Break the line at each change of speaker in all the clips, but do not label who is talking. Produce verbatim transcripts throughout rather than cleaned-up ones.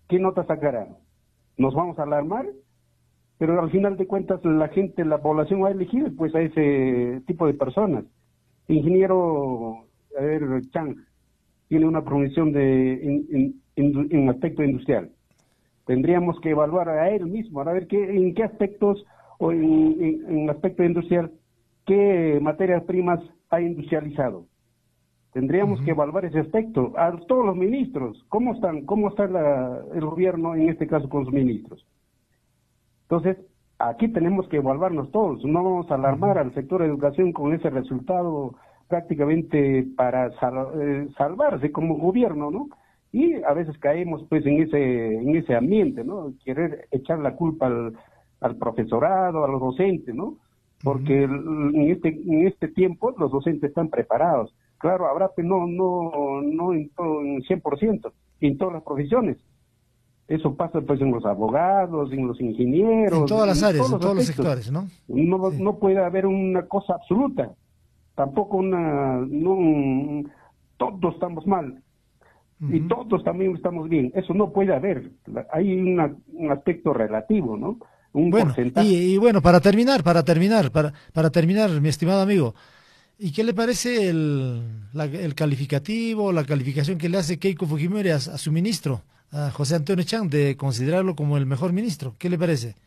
¿qué nota sacará? ¿Nos vamos a alarmar? Pero al final de cuentas la gente, la población va a elegir pues a ese tipo de personas. Ingeniero, a ver, Chang, tiene una profesión de en, en, en, en aspecto industrial. Tendríamos que evaluar a él mismo, a ver qué, en qué aspectos, o en, en, en aspecto industrial, qué materias primas ha industrializado. Tendríamos uh-huh. que evaluar ese aspecto. A todos los ministros, ¿cómo están, cómo está la, el gobierno en este caso con los ministros? Entonces, aquí tenemos que evaluarnos todos, no vamos a alarmar al sector de educación con ese resultado prácticamente para sal, eh, salvarse como gobierno, ¿no? Y a veces caemos pues en ese en ese ambiente, ¿no? Querer echar la culpa al, al profesorado, a los docentes, ¿no? Porque uh-huh. en este en este tiempo los docentes están preparados. Claro, habrá que no no no en todo, en cien por ciento, en todas las profesiones. Eso pasa pues en los abogados, en los ingenieros,
en todas las áreas,
todos
en todos los
aspectos.
sectores, ¿no?
No,
Sí.
no puede haber una cosa absoluta, tampoco una, no, todos estamos mal uh-huh. y todos también estamos bien, eso no puede haber, hay una, un aspecto relativo, ¿no? Un
bueno,
porcentaje.
Y, y bueno, para terminar, para terminar, para, para terminar, mi estimado amigo, ¿y qué le parece el, la, el calificativo, la calificación que le hace Keiko Fujimori a, a su ministro, a José Antonio Chang, de considerarlo como el mejor ministro? ¿Qué le parece?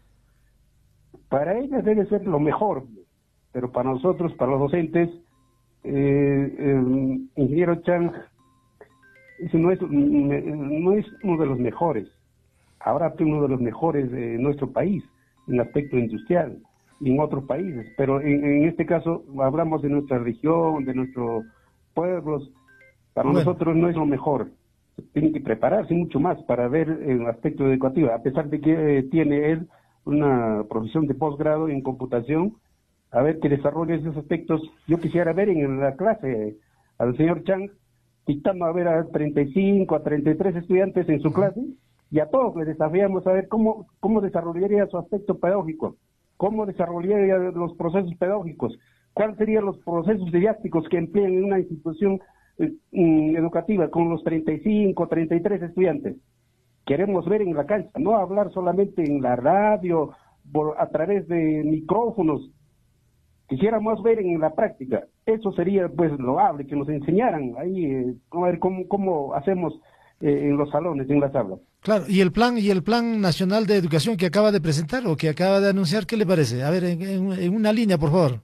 Para ella debe ser lo mejor, pero para nosotros, para los docentes, eh, el ingeniero Chang ese no, es, no es uno de los mejores. Ahora es uno de los mejores de nuestro país, en aspecto industrial, y en otros países, pero en, en este caso hablamos de nuestra región, de nuestros pueblos. Para bueno. nosotros no es lo mejor. Tienen que prepararse mucho más para ver el aspecto educativo, a pesar de que eh, tiene él una profesión de posgrado en computación, a ver que desarrolle esos aspectos. Yo quisiera ver en la clase al señor Chang dictando a ver a treinta y cinco, a treinta y tres estudiantes en su clase, y a todos les desafiamos a ver cómo, cómo desarrollaría su aspecto pedagógico, cómo desarrollaría los procesos pedagógicos, cuáles serían los procesos didácticos que emplean en una institución eh, educativa con los treinta y cinco, treinta y tres estudiantes. Queremos ver en la cancha, no hablar solamente en la radio, por, a través de micrófonos. Quisiéramos ver en la práctica. Eso sería pues loable, que nos enseñaran ahí eh, a ver cómo, cómo hacemos eh, en los salones, en las aulas.
Claro, y el plan y el plan nacional de educación que acaba de presentar o que acaba de anunciar, ¿qué le parece? A ver, en, en, en una línea, por favor.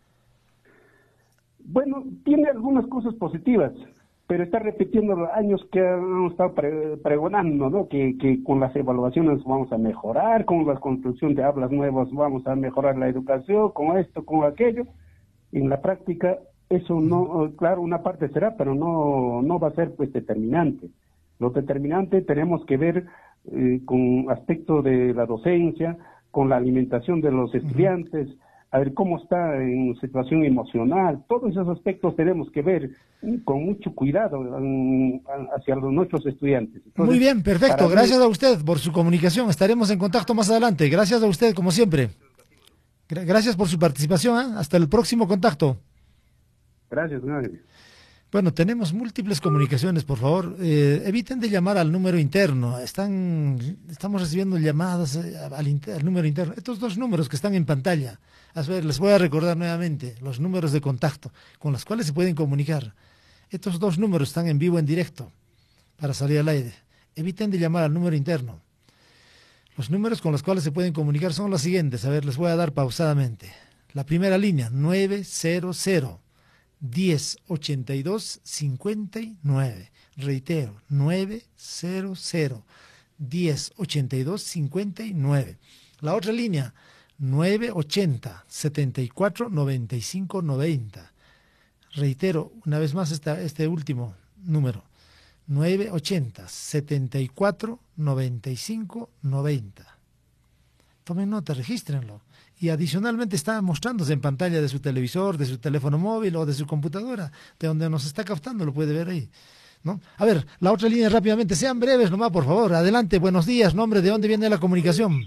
Bueno, tiene algunas cosas positivas, pero está repitiendo los años que han estado pre pregonando, ¿no? Que, que con las evaluaciones vamos a mejorar, con la construcción de aulas nuevas vamos a mejorar la educación, con esto, con aquello. En la práctica, eso no, claro, una parte será, pero no, no va a ser pues determinante. Lo determinante tenemos que ver eh, con aspecto de la docencia, con la alimentación de los estudiantes, a ver cómo está en situación emocional. Todos esos aspectos tenemos que ver con mucho cuidado um, hacia los, nuestros estudiantes. Entonces,
muy bien, perfecto. Gracias mí... a usted por su comunicación. Estaremos en contacto más adelante. Gracias a usted, como siempre. Gracias por su participación. ¿eh? Hasta el próximo contacto.
Gracias, gracias.
Bueno, tenemos múltiples comunicaciones, por favor, eh, eviten de llamar al número interno, están, estamos recibiendo llamadas al, inter, al número interno, estos dos números que están en pantalla, a ver, les voy a recordar nuevamente, los números de contacto con los cuales se pueden comunicar, estos dos números están en vivo, en directo, para salir al aire, eviten de llamar al número interno, los números con los cuales se pueden comunicar son los siguientes, a ver, les voy a dar pausadamente, la primera línea, nueve cero cero, diez ochenta y dos cincuenta y nueve, reitero, nueve cero cero, diez ochenta y dos cincuenta y nueve. La otra línea, nueve ochenta setenta y cuatro noventa y cinco noventa. Reitero una vez más esta, este último número, nueve ochenta setenta y cuatro noventa y cinco noventa. Tomen nota, regístrenlo. Y adicionalmente está mostrándose en pantalla de su televisor, de su teléfono móvil o de su computadora, de donde nos está captando, lo puede ver ahí, ¿no? A ver, la otra línea rápidamente, sean breves nomás, por favor, adelante, buenos días, nombre, ¿de dónde viene la comunicación?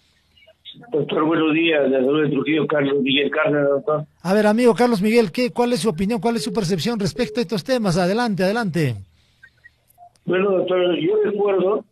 Doctor, buenos días, de Trujillo, Carlos Miguel Cárdenas, doctor.
A ver, amigo Carlos Miguel, ¿qué, ¿cuál es su opinión, cuál es su percepción respecto a estos temas? Adelante, adelante.
Bueno, doctor, yo recuerdo